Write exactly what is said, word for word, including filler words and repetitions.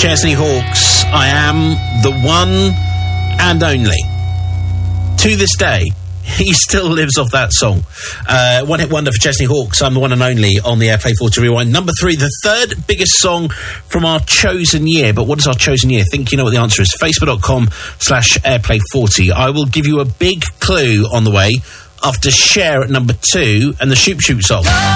Chesney Hawkes. I am the one and only. To this day, he still lives off that song. Uh, one hit wonder for Chesney Hawkes. I'm the one and only on the Airplay forty Rewind. Number three, the third biggest song from our chosen year. But what is our chosen year? Think you know what the answer is. Facebook.com slash Airplay 40. I will give you a big clue on the way after Cher at number two and the Shoop Shoop song.